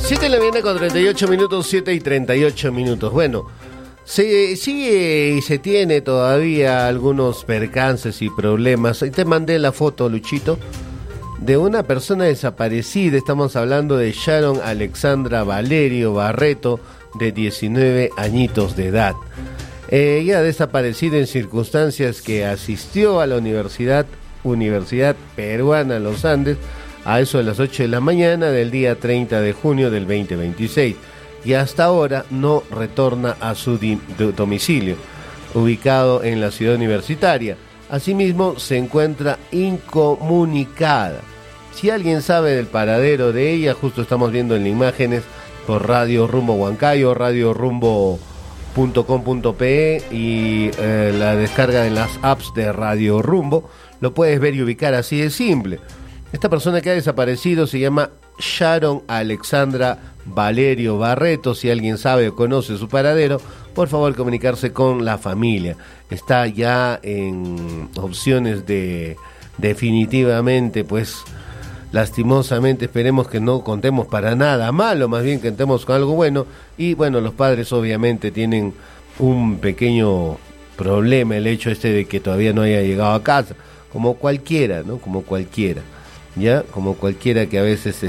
7 de la mañana con 38 minutos, 7 y 38 minutos. Bueno, se sigue y se tiene todavía algunos percances y problemas. Ahí te mandé la foto, Luchito, de una persona desaparecida. Estamos hablando de Sharon Alexandra Valerio Barreto, de 19 añitos de edad. Ella ha desaparecido en circunstancias que asistió a la Universidad Peruana Los Andes a eso de las 8 de la mañana del día 30 de junio del 2026 y hasta ahora no retorna a su domicilio, ubicado en la ciudad universitaria. Asimismo, se encuentra incomunicada. Si alguien sabe del paradero de ella, justo estamos viendo en las imágenes por Radio Rumbo Huancayo, radiorumbo.com.pe y la descarga de las apps de Radio Rumbo, lo puedes ver y ubicar, así de simple. Esta persona que ha desaparecido se llama Sharon Alexandra Valerio Barreto. Si alguien sabe o conoce su paradero, por favor comunicarse con la familia. Está ya en opciones de definitivamente, pues lastimosamente esperemos que no contemos para nada malo, más bien que contemos con algo bueno. Y bueno, los padres obviamente tienen un pequeño problema, el hecho de que todavía no haya llegado a casa, como cualquiera, ¿no? Como cualquiera. Ya, como cualquiera que a veces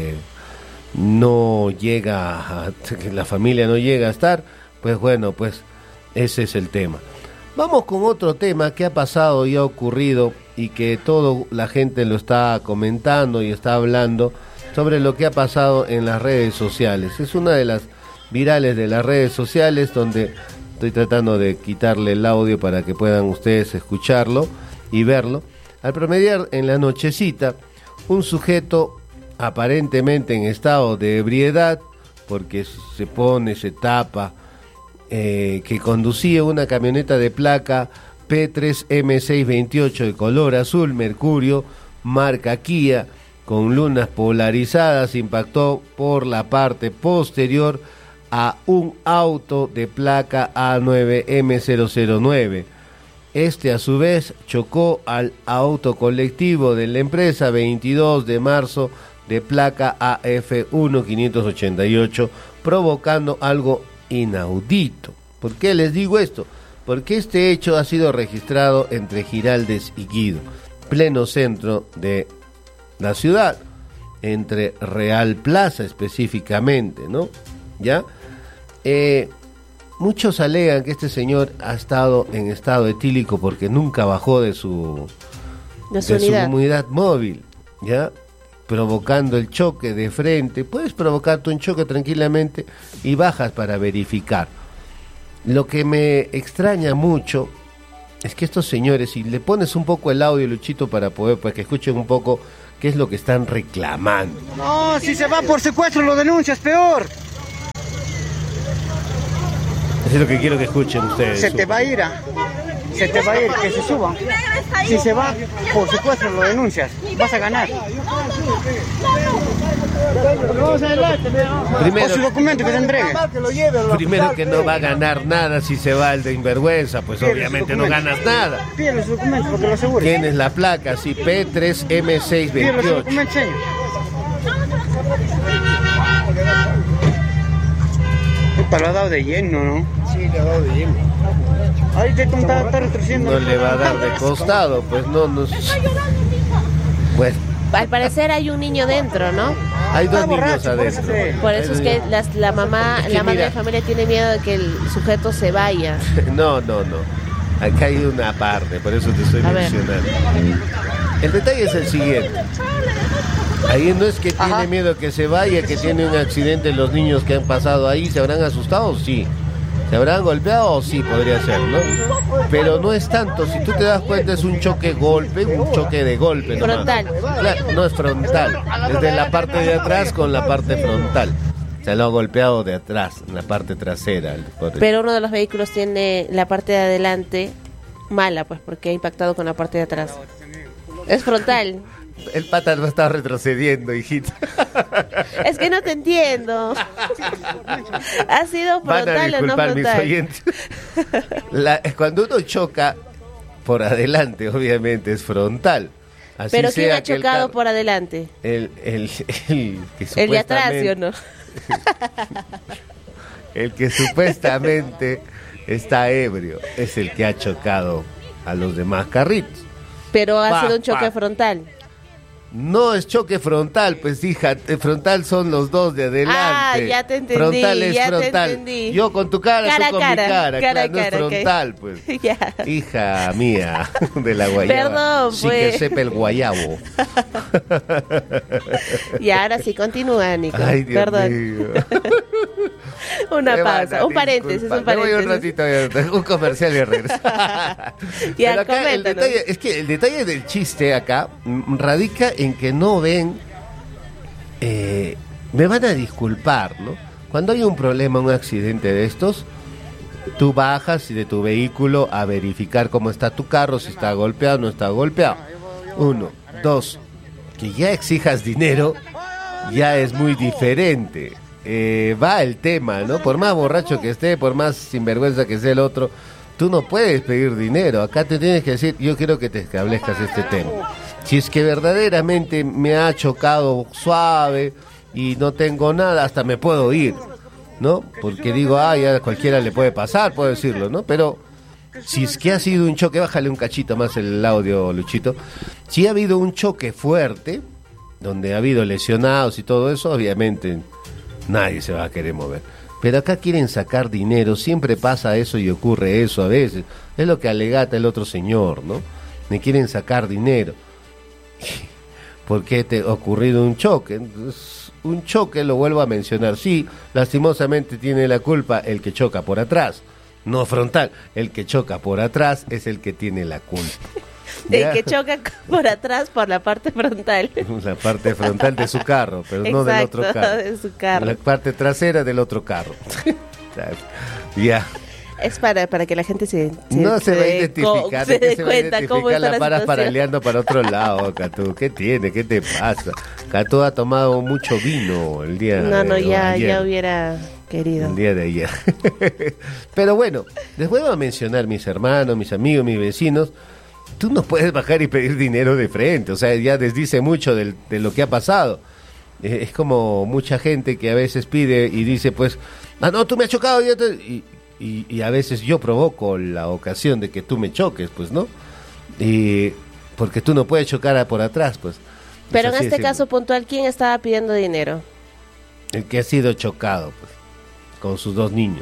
no llega que la familia no llega a estar, pues bueno, pues ese es el tema. Vamos con otro tema que ha pasado y ha ocurrido y que toda la gente lo está comentando y está hablando sobre lo que ha pasado en las redes sociales. Es una de las virales de las redes sociales, donde estoy tratando de quitarle el audio para que puedan ustedes escucharlo y verlo. Al promediar en la nochecita, un sujeto aparentemente en estado de ebriedad, porque se tapa, que conducía una camioneta de placa P3M628 de color azul mercurio, marca Kia, con lunas polarizadas, impactó por la parte posterior a un auto de placa A9M009. Este a su vez chocó al auto colectivo de la empresa 22 de marzo de placa AF1588, provocando algo inaudito. ¿Por qué les digo esto? Porque este hecho ha sido registrado entre Giraldes y Guido, pleno centro de la ciudad, entre Real Plaza específicamente, ¿no? ¿Ya? Muchos alegan que este señor ha estado en estado etílico porque nunca bajó de su unidad móvil, ¿ya? Provocando el choque de frente. Puedes provocarte un choque tranquilamente y bajas para verificar. Lo que me extraña mucho es que estos señores, si le pones un poco el audio, Luchito, para que escuchen un poco qué es lo que están reclamando. No, si se va por secuestro lo denuncias, peor. Eso es lo que quiero que escuchen ustedes. Se te va a ir, que se suban. Si se va por secuestro lo denuncias, vas a ganar. Primero, o su documento que te entregue. Primero que no va a ganar nada si se va el de sinvergüenza, pues obviamente no ganas nada. Pídele su documento porque lo asegures. Tienes la placa, sí, P3M628. Pídele su documento, señor. Te lo ha dado de lleno, ¿no? Sí, le ha dado de lleno. Ahí te está retrocediendo. No le va a dar de costado, pues no. Pues al parecer hay un niño dentro, ¿no? Hay dos niños adentro. Por eso es que la madre de familia tiene miedo de que el sujeto se vaya. No. Acá hay una parte, por eso te estoy mencionando. El detalle es el siguiente. Ahí no es que tiene miedo que se vaya, que tiene un accidente. Los niños que han pasado ahí, ¿se habrán asustado? Sí. ¿Se habrán golpeado? Sí, podría ser, ¿no? Pero no es tanto. Si tú te das cuenta, es un choque de golpe. Frontal. Claro, no es frontal. Es de la parte de atrás con la parte frontal. Se lo ha golpeado de atrás, en la parte trasera. Pero uno de los vehículos tiene la parte de adelante mala, pues, porque ha impactado con la parte de atrás. Es frontal. El pata no está retrocediendo, hijita. Es que no te entiendo. ¿Ha sido frontal o no frontal? Mis oyentes. Cuando uno choca por adelante, obviamente es frontal. Así Pero ¿quién sea ha que el chocado carro- por adelante? El que El de atrás, ¿sí o no? El que supuestamente está ebrio es el que ha chocado a los demás carritos. Pero ha Pa, sido un choque pa. frontal. No es choque frontal, pues hija, frontal son los dos de adelante. Ah, ya te entendí, Frontal es ya te frontal. entendí. Yo con tu cara, Cara a tú con cara, mi cara, cara a claro, no es cara, ok. frontal, pues. Ya. Hija mía de la guayaba. Perdón, sí pues. que sepa el guayabo. Y ahora sí, continúa, Nico. Ay, Dios Perdón. mío. Una Me van pausa, a un paréntesis, disculpar. un Me voy un paréntesis. ratito, un comercial y regreso. Ya, Pero acá el coméntanos. detalle, es que el detalle del chiste acá radica en que no ven, me van a disculpar, ¿no? Cuando hay un problema, un accidente de estos, tú bajas de tu vehículo a verificar cómo está tu carro, si está golpeado o no está golpeado. 1, 2, que ya exijas dinero, ya es muy diferente. Va el tema, ¿no? Por más borracho que esté, por más sinvergüenza que sea el otro, tú no puedes pedir dinero. Acá te tienes que decir, yo quiero que te establezcas este tema. Si es que verdaderamente me ha chocado suave y no tengo nada, hasta me puedo ir, ¿no? Porque digo, ya a cualquiera le puede pasar, puedo decirlo, ¿no? Pero si es que ha sido un choque, bájale un cachito más el audio, Luchito. Si ha habido un choque fuerte, donde ha habido lesionados y todo eso, obviamente nadie se va a querer mover. Pero acá quieren sacar dinero, siempre pasa eso y ocurre eso a veces. Es lo que alegata el otro señor, ¿no? Me quieren sacar dinero. ¿Por qué te ha ocurrido un choque? Entonces, un choque, lo vuelvo a mencionar, sí, lastimosamente tiene la culpa el que choca por atrás, no frontal. El que choca por atrás es el que tiene la culpa. El ¿Ya? que choca por atrás por la parte frontal. La parte frontal de su carro, pero no del otro Exacto, carro. de su carro. La parte trasera del otro carro. Ya. Es para que la gente No se va a dé identificar, se ¿de qué dé se va a cuenta cómo identificar? está La paras situación. paraleando para otro lado, Catú. ¿Qué tiene? ¿Qué te pasa? Catú ha tomado mucho vino el día No, de ya ayer. hubiera querido. El día de ayer. Pero bueno, les voy a mencionar mis hermanos, mis amigos, mis vecinos. Tú no puedes bajar y pedir dinero de frente, o sea, ya desdice mucho de lo que ha pasado. Es como mucha gente que a veces pide y dice, pues, no, tú me has chocado, y a veces yo provoco la ocasión de que tú me choques, pues, ¿no? Y porque tú no puedes chocar por atrás, pues. Pero Es en así de este simple. caso puntual, ¿quién estaba pidiendo dinero? El que ha sido chocado, pues, con sus 2 niños.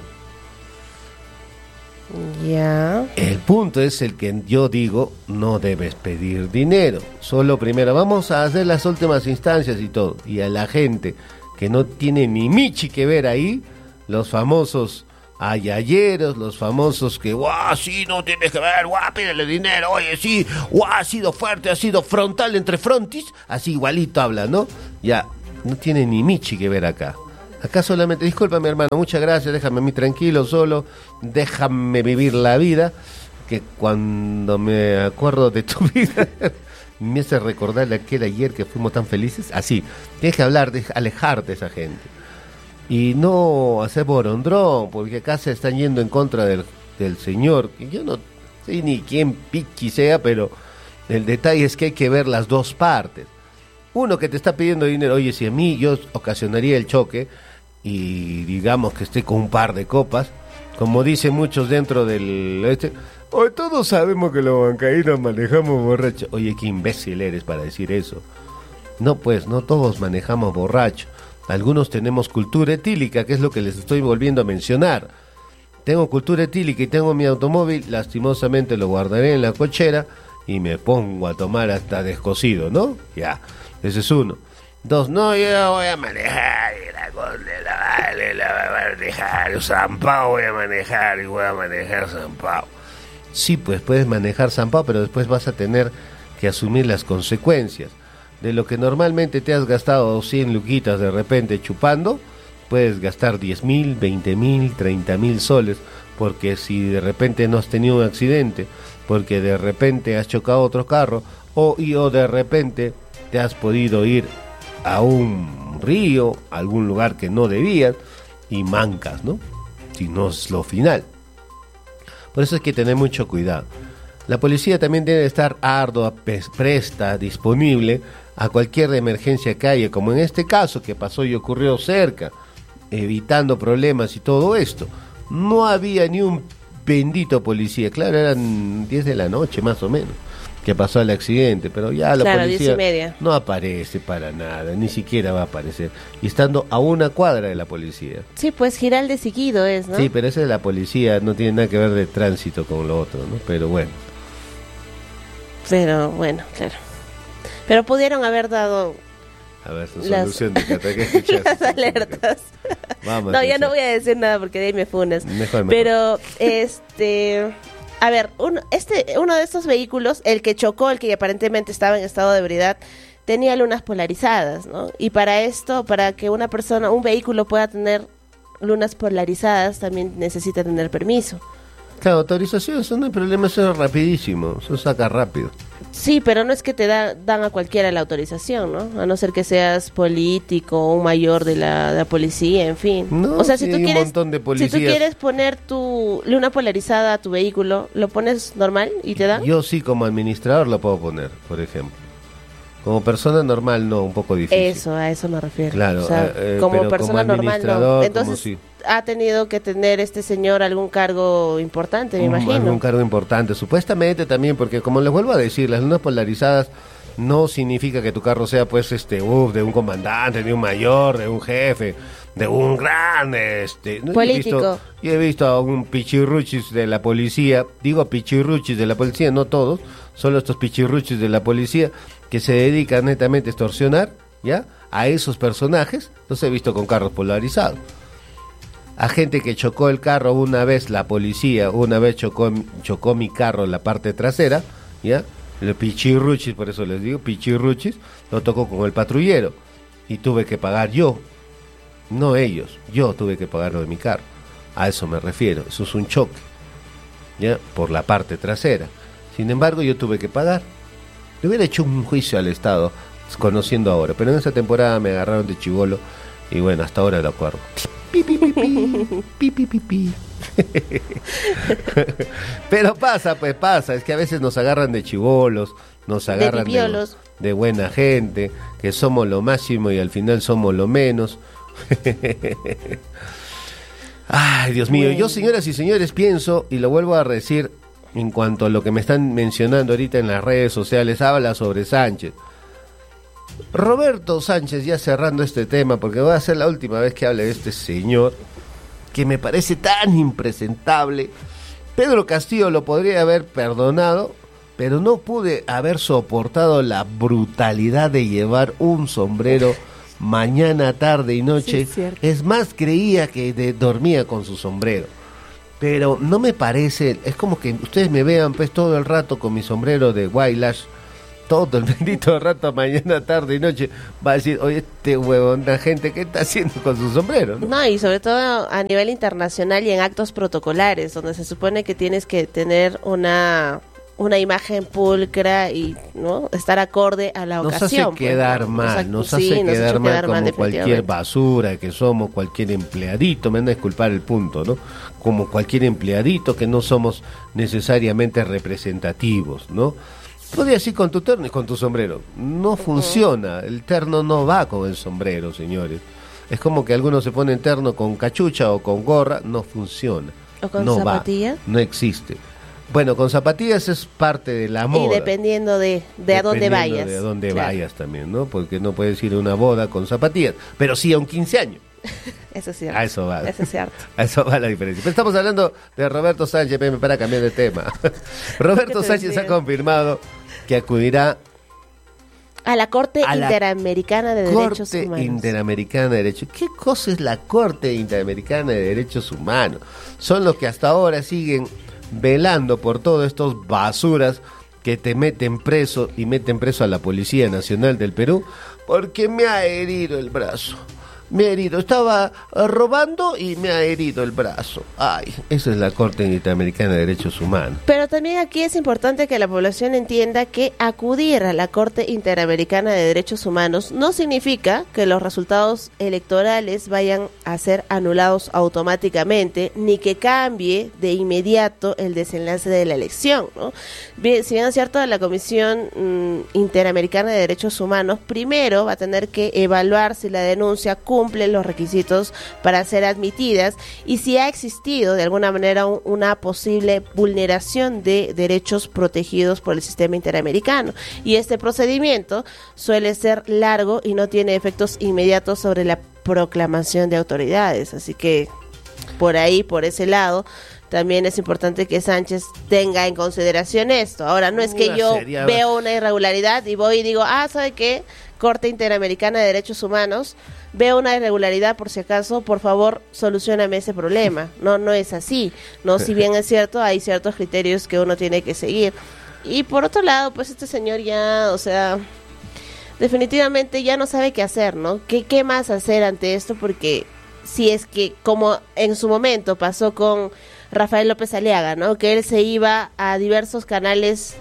Ya. El punto es el que yo digo, no debes pedir dinero. Solo primero, vamos a hacer las últimas instancias y todo. Y a la gente que no tiene ni michi que ver ahí, los famosos ayayeros, los famosos que, guau, sí, no tienes que ver, guau, pídele dinero, oye, sí, guau, ha sido fuerte, ha sido frontal entre frontis, así igualito habla, ¿no? Ya, no tiene ni michi que ver acá. Acá solamente, discúlpame hermano, muchas gracias, déjame a mí tranquilo, solo, déjame vivir la vida, que cuando me acuerdo de tu vida, me hace recordar aquel ayer que fuimos tan felices, así, tienes que hablar, alejarte de esa gente, y no hacer borondrón, porque acá se están yendo en contra del señor, que yo no sé ni quién piqui sea, pero el detalle es que hay que ver las dos partes. Uno que te está pidiendo dinero, oye, si a mí yo ocasionaría el choque y digamos que esté con un par de copas, como dicen muchos dentro del hoy todos sabemos que los bancaínos manejamos borrachos. Oye, qué imbécil eres para decir eso. No, pues, no todos manejamos borrachos. Algunos tenemos cultura etílica, que es lo que les estoy volviendo a mencionar. Tengo cultura etílica y tengo mi automóvil, lastimosamente lo guardaré en la cochera y me pongo a tomar hasta descosido, ¿no? Ya. Ese es 1. 2, no, yo voy a manejar y la voy a manejar, San Pau voy a manejar y voy a manejar San Pau. Sí, pues puedes manejar San Pau, pero después vas a tener que asumir las consecuencias. De lo que normalmente te has gastado 100 luquitas de repente chupando, puedes gastar 10.000, 20.000, 30.000 soles, porque si de repente no has tenido un accidente, porque de repente has chocado otro carro, o de repente te has podido ir a un río, a algún lugar que no debías, y mancas, ¿no? Si no es lo final. Por eso hay que tener mucho cuidado. La policía también debe estar ardua, presta, disponible a cualquier emergencia que haya, como en este caso que pasó y ocurrió cerca, evitando problemas y todo esto. No había ni un bendito policía, claro, eran 10 de la noche más o menos que pasó el accidente, pero ya la policía 10:30. no aparece para nada, ni siquiera va a aparecer, y estando a una cuadra de la policía. Sí, pues Giralde Seguido es, ¿no? Sí, pero esa es la policía, no tiene nada que ver de tránsito con lo otro, ¿no? Pero bueno. Pero bueno, claro. Pero pudieron haber dado A ver, su solución de que escuchaste. las alertas. Vamos, No, ya no voy a decir nada porque de ahí me funes. Mejor. Pero, a ver, uno de estos vehículos, el que chocó, el que aparentemente estaba en estado de ebriedad, tenía lunas polarizadas, ¿no? Y para esto, para que un vehículo pueda tener lunas polarizadas, también necesita tener permiso. Claro, autorización, eso no hay problema, eso es rapidísimo, eso saca rápido. Sí, pero no es que te dan a cualquiera la autorización, ¿no? A no ser que seas político, un mayor de la policía, en fin. No, o sea, sí, si tú hay un quieres, montón de si policías. tú quieres poner tu luna polarizada a tu vehículo, ¿lo pones normal y te dan? Yo sí, como administrador lo puedo poner, por ejemplo. Como persona normal, no, un poco difícil. Eso, a eso me refiero. Claro, o sea, como pero persona como normal, no. administrador, Entonces, como ha tenido que tener este señor algún cargo importante, me imagino. Algún cargo importante, supuestamente también, porque como les vuelvo a decir, las lunas polarizadas no significa que tu carro sea, pues, de un comandante, de un mayor, de un jefe, de un gran, ¿no? político. Yo he visto a un pichirruchis de la policía, digo pichirruchis de la policía, no todos, solo estos pichirruchis de la policía que se dedican netamente a extorsionar, ¿ya? A esos personajes, los he visto con carros polarizados. A gente que chocó el carro una vez, la policía, una vez chocó mi carro en la parte trasera, ¿ya? El pichirruchis, por eso les digo, pichirruchis, lo tocó con el patrullero y tuve que pagar yo, no ellos, yo tuve que pagar lo de mi carro. A eso me refiero, eso es un choque, ¿ya? Por la parte trasera. Sin embargo, yo tuve que pagar. Le hubiera hecho un juicio al Estado, conociendo ahora, pero en esa temporada me agarraron de chibolo y bueno, hasta ahora lo acuerdo. Pi, pi, pi, pi, pi, pi, pi, pi. Pero pasa, es que a veces nos agarran de chibolos, nos agarran de buena gente, que somos lo máximo y al final somos lo menos. Ay, Dios mío, yo, señoras y señores, pienso, y lo vuelvo a decir, en cuanto a lo que me están mencionando ahorita en las redes sociales, habla sobre Sánchez. Roberto Sánchez, ya cerrando este tema, porque va a ser la última vez que hable de este señor, que me parece tan impresentable. Pedro Castillo lo podría haber perdonado, pero no pude haber soportado la brutalidad de llevar un sombrero mañana, tarde y noche. Sí, es más, creía que dormía con su sombrero. Pero no me parece, es como que ustedes me vean pues todo el rato con mi sombrero de Wailash, todo el bendito rato, mañana, tarde y noche, va a decir, oye, este huevón, la gente, ¿qué está haciendo con su sombrero? ¿No? Y sobre todo a nivel internacional y en actos protocolares, donde se supone que tienes que tener una imagen pulcra y no estar acorde a la ocasión. Nos hace quedar mal, nos hace quedar mal como cualquier basura que somos, cualquier empleadito, me van a disculpar el punto, ¿no? Como cualquier empleadito que no somos necesariamente representativos, ¿no? Podrías ir con tu terno y con tu sombrero. No funciona, el terno no va con el sombrero, señores. Es como que algunos se ponen terno con cachucha o con gorra, no funciona. ¿O con no zapatilla? Va, no existe. Bueno, con zapatillas es parte de la moda. Y dependiendo de a dónde vayas. De a dónde vayas también, ¿no? Porque no puedes ir a una boda con zapatillas, pero sí a un 15 años. Eso es cierto. A eso va. Eso es cierto. A eso va la diferencia. Pero estamos hablando de Roberto Sánchez, para cambiar de tema. Roberto Sánchez ha confirmado que acudirá a la Corte Interamericana de Derechos Humanos. Corte Interamericana de Derechos. ¿Qué cosa es la Corte Interamericana de Derechos Humanos? Son los que hasta ahora siguen velando por todos estos basuras que te meten preso y meten preso a la Policía Nacional del Perú porque me ha herido el brazo. me ha herido, estaba robando y me ha herido el brazo. Ay, esa es la Corte Interamericana de Derechos Humanos. Pero también aquí es importante que la población entienda que acudir a la Corte Interamericana de Derechos Humanos no significa que los resultados electorales vayan a ser anulados automáticamente, ni que cambie de inmediato el desenlace de la elección, ¿no? Bien, si bien es cierto, la Comisión Interamericana de Derechos Humanos primero va a tener que evaluar si la denuncia cumplen los requisitos para ser admitidas y si ha existido de alguna manera una posible vulneración de derechos protegidos por el sistema interamericano. Y este procedimiento suele ser largo y no tiene efectos inmediatos sobre la proclamación de autoridades. Así que por ahí, por ese lado, también es importante que Sánchez tenga en consideración esto. Ahora, no es que yo veo una irregularidad y voy y digo, ¿sabe qué? Corte Interamericana de Derechos Humanos, veo una irregularidad, por si acaso, por favor, solucióname ese problema. No es así. No, si bien es cierto, hay ciertos criterios que uno tiene que seguir. Y por otro lado, pues este señor ya, o sea, definitivamente ya no sabe qué hacer, ¿no? ¿Qué más hacer ante esto? Porque si es que, como en su momento pasó con Rafael López Aliaga, ¿no? Que él se iba a diversos canales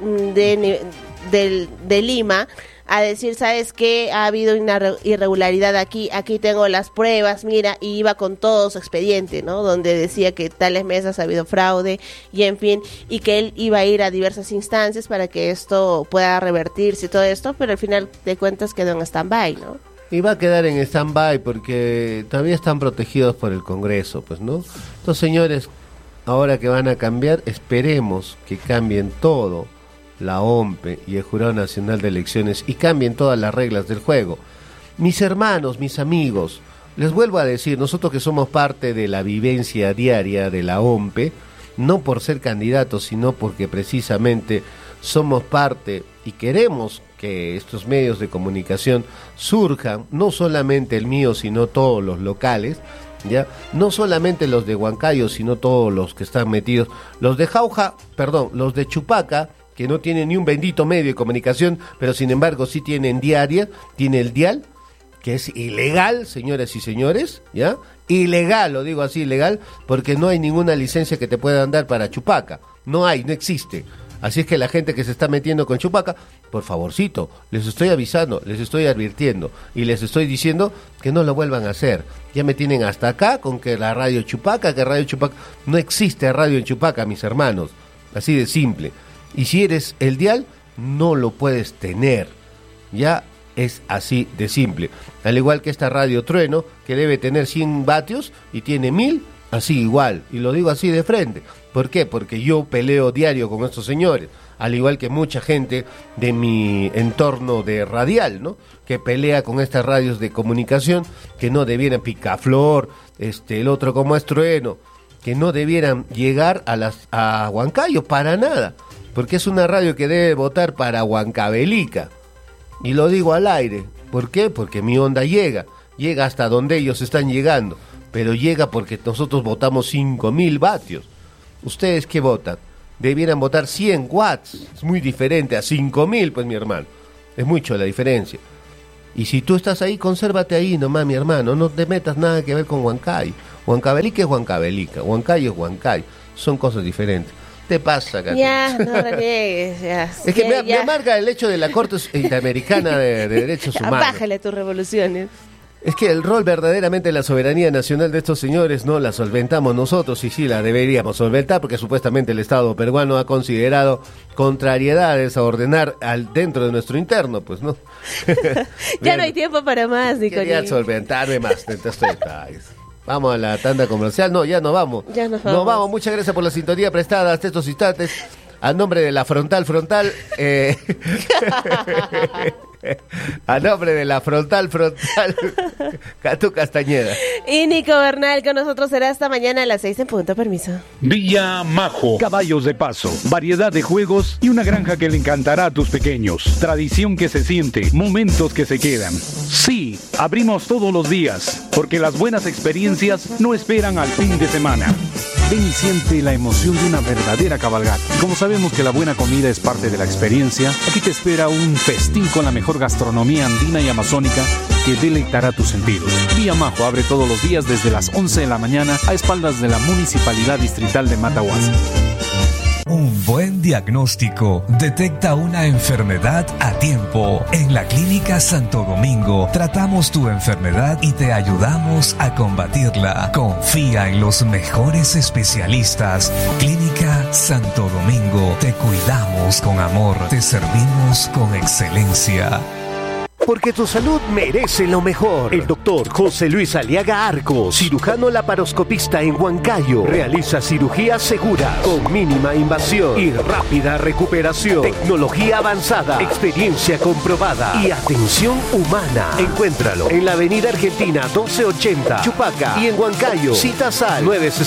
de Lima a decir, ¿sabes qué? Ha habido una irregularidad aquí tengo las pruebas, mira, y iba con todo su expediente, ¿no? Donde decía que tales mesas ha habido fraude, y en fin, y que él iba a ir a diversas instancias para que esto pueda revertirse y todo esto, pero al final de cuentas quedó en stand-by, ¿no? Y va a quedar en stand-by porque todavía están protegidos por el Congreso, pues, ¿no? Estos señores, ahora que van a cambiar, esperemos que cambien todo, la OMPE y el Jurado Nacional de Elecciones, y cambien todas las reglas del juego. Mis hermanos, mis amigos, les vuelvo a decir, nosotros que somos parte de la vivencia diaria de la OMPE, no por ser candidatos, sino porque precisamente somos parte y queremos que estos medios de comunicación surjan, no solamente el mío, sino todos los locales, ¿ya? No solamente los de Huancayo, sino todos los que están metidos, los de los de Chupaca, que no tienen ni un bendito medio de comunicación, pero sin embargo sí tienen tiene el dial, que es ilegal, señoras y señores, ¿ya? Ilegal, lo digo así, ilegal, porque no hay ninguna licencia que te puedan dar para Chupaca, no existe. Así es que la gente que se está metiendo con Chupaca, por favorcito, les estoy avisando, les estoy advirtiendo y les estoy diciendo que no lo vuelvan a hacer. Ya me tienen hasta acá con que la radio Chupaca, no existe radio en Chupaca, mis hermanos, así de simple. Y si eres el dial, no lo puedes tener, ya es así de simple. Al igual que esta radio Trueno, que debe tener 100 vatios y tiene 1000, así igual, y lo digo así de frente. ¿Por qué? Porque yo peleo diario con estos señores, al igual que mucha gente de mi entorno de radial, ¿no? Que pelea con estas radios de comunicación que no debieran, Picaflor, el otro como es Trueno, que no debieran llegar a Huancayo para nada, porque es una radio que debe votar para Huancavelica. Y lo digo al aire. ¿Por qué? Porque mi onda llega hasta donde ellos están llegando, pero llega porque nosotros votamos 5.000 vatios. ¿Ustedes qué votan? Debieran votar 100 watts. Es muy diferente a 5.000, pues, mi hermano. Es mucho la diferencia. Y si tú estás ahí, consérvate ahí nomás, mi hermano. No te metas nada que ver con Huancayo. Huancavelica es Huancavelica, Huancayo es Huancayo. Son cosas diferentes. ¿Qué te pasa, Katy? Ya, no reniegues, ya. Es que me amarga el hecho de la Corte Interamericana de Derechos Humanos. Bájale tus revoluciones. Es que el rol verdaderamente de la soberanía nacional de estos señores no la solventamos nosotros, y sí la deberíamos solventar, porque supuestamente el Estado peruano ha considerado contrariedades a ordenar dentro de nuestro interno, pues no. Ya no hay tiempo para más, Nicolás. Quería solventarme más de estos detalles. Vamos a la tanda comercial. No, ya no vamos. No vamos. Muchas gracias por la sintonía prestada hasta estos instantes. A nombre de la Frontal, a nombre de la Frontal, Catu Castañeda. Y Nico Bernal con nosotros será hasta mañana a las 6 en punto, permiso. Villa Majo, caballos de paso, variedad de juegos y una granja que le encantará a tus pequeños. Tradición que se siente, momentos que se quedan. Sí, abrimos todos los días, porque las buenas experiencias no esperan al fin de semana. Ven y siente la emoción de una verdadera cabalgata. Como sabemos que la buena comida es parte de la experiencia, aquí te espera un festín con la mejor gastronomía andina y amazónica que deleitará tus sentidos. Vía Majo abre todos los días desde las 11 de la mañana a espaldas de la Municipalidad Distrital de Matahuasi. Un buen diagnóstico detecta una enfermedad a tiempo. En la Clínica Santo Domingo tratamos tu enfermedad y te ayudamos a combatirla. Confía en los mejores especialistas. Clínica Santo Domingo. Te cuidamos con amor. Te servimos con excelencia. Porque tu salud merece lo mejor. El doctor José Luis Aliaga Arcos, cirujano laparoscopista en Huancayo, realiza cirugías seguras, con mínima invasión y rápida recuperación. Tecnología avanzada, experiencia comprobada y atención humana. Encuéntralo en la Avenida Argentina 1280, Chupaca, y en Huancayo. Citas al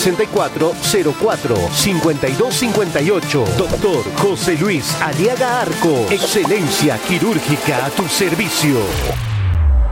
964-04-5258. Doctor José Luis Aliaga Arcos. Excelencia quirúrgica a tu servicio.